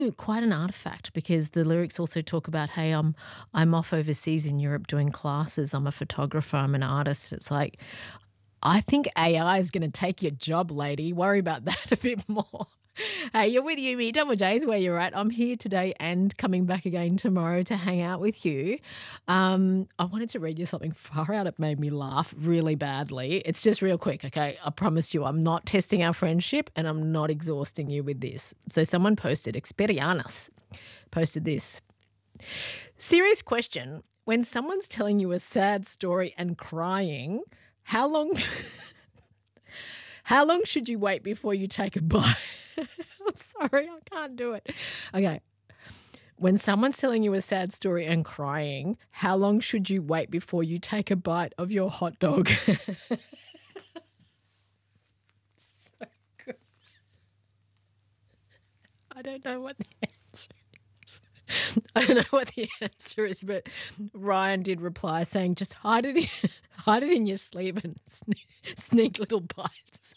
Quite an artifact because the lyrics also talk about, "Hey, I'm off overseas in Europe doing classes. I'm a photographer. I'm an artist." It's like, I think AI is going to take your job, lady. Worry about that a bit more. Hey, you're with Yumi, Double J's where you're at. I'm here today and coming back again tomorrow to hang out with you. I wanted to read you something far out. It made me laugh really badly. It's just real quick, okay? I promise you, I'm not testing our friendship and I'm not exhausting you with this. So, someone posted, Experianas posted this. Serious question. When someone's telling you a sad story and crying, how long how long should you wait before you take a bite? I'm sorry, I can't do it. Okay. When someone's telling you a sad story and crying, how long should you wait before you take a bite of your hot dog? So good. I don't know what the answer is. I don't know what the answer is, but Ryan did reply saying, just hide it hide it in your sleeve and sneak little bites.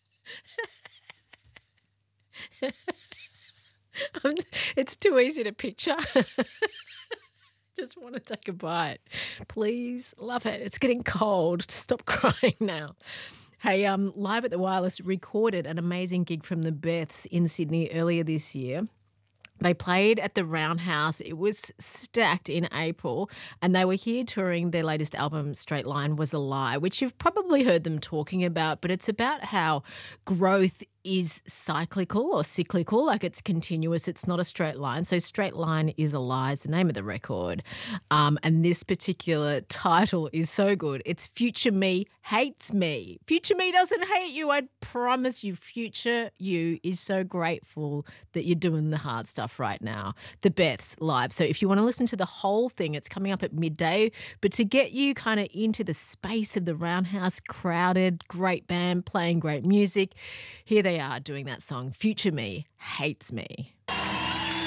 I'm it's too easy to picture. Just wanna take a bite. Please, love it. It's getting cold. Stop crying now. Hey, Live at the Wireless recorded an amazing gig from the Beths in Sydney earlier this year. They played at the Roundhouse. It was stacked in April, and they were here touring their latest album, Straight Line Was a Lie, which you've probably heard them talking about, but it's about how growth is cyclical or cyclical, like it's continuous. It's not a straight line. So Straight Line Is a Lie is the name of the record. And this particular title is so good. It's Future Me Hates Me. Future Me doesn't hate you. I promise you, future you is so grateful that you're doing the hard stuff right now. The Beths live. So if you want to listen to the whole thing, it's coming up at midday. But to get you kind of into the space of the Roundhouse, crowded, great band playing great music, here they are doing that song, Future Me Hates Me.